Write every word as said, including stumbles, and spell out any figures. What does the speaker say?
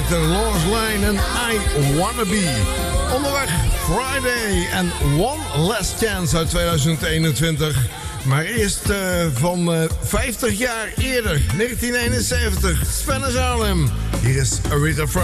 heette Lost Line en I Wanna Be. Onderweg Friday en One Last Chance uit tweeduizend eenentwintig. Maar eerst uh, van uh, vijftig jaar eerder, negentien eenenzeventig, Spanish Harlem. Hier is Aretha Franklin.